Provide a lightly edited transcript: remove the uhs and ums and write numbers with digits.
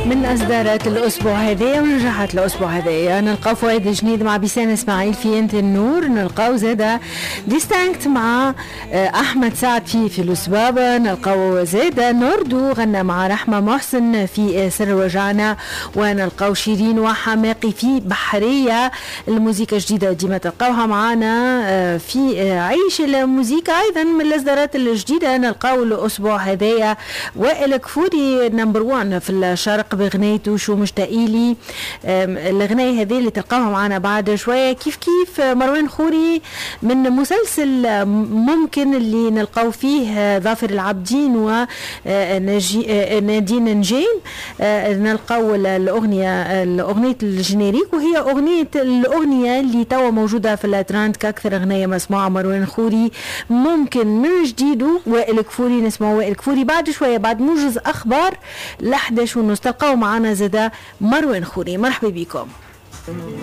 من إصدارات الأسبوع هذا ونجحت الأسبوع هذا نلقاو فؤاد جنيد مع بيسان إسماعيل في أنت النور، نلقاو زادا ديستانكت مع أحمد سعد في فلوس بابا، نلقاو زادا نوردو غنى مع رحمة محسن في سر وجعنا، ونلقاو شيرين وحماقي في بحرية. الموسيقى جديدة ديما تلقاوها معنا في عيش الموسيقى. أيضا من الإصدارات الجديدة نلقاو الأسبوع هذايا وائل كفوري نمبر 1 في الشرق بغنيته شو مشتاقيلي. الغنية هذه اللي تلقاوها معنا بعد شوية. كيف مروان خوري من مسلسل ممكن اللي نلقاو فيه ظافر العابدين ونادين نجين. نلقاو الأغنية الجينيريك، وهي الأغنية اللي توا موجودة في التراند كأكثر أغنية مسموعة مروان خوري ممكن من جديده وائل كفوري. نسمع وائل كفوري بعد شوية بعد موجز أخبار ل11:30. تلقاو معنا زادا مروان خوري. مرحبا بكم.